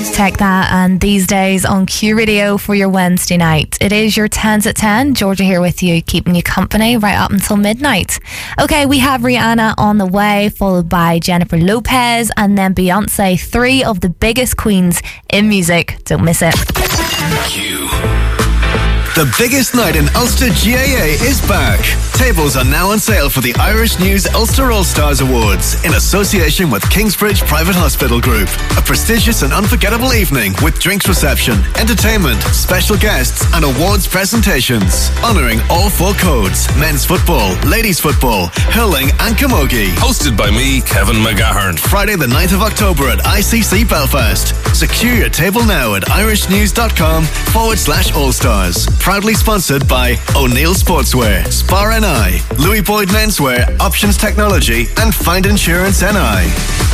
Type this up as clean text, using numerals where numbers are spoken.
Take That and These Days on Q Radio for your Wednesday night. It is your 10s at 10. Georgia here with you, keeping you company right up until midnight. Okay, we have Rihanna on the way, followed by Jennifer Lopez and then Beyonce. 3 of the biggest queens in music. Don't miss it. Q. The biggest night in Ulster GAA is back. Tables are now on sale for the Irish News Ulster All-Stars Awards in association with Kingsbridge Private Hospital Group. A prestigious and unforgettable evening with drinks reception, entertainment, special guests and awards presentations. Honouring all 4 codes: men's football, ladies football, hurling and camogie. Hosted by me, Kevin McGahern. Friday the 9th of October at ICC Belfast. Secure your table now at irishnews.com/allstars. Proudly sponsored by O'Neill Sportswear, Spar NI, Louis Boyd Menswear, Options Technology and Find Insurance NI.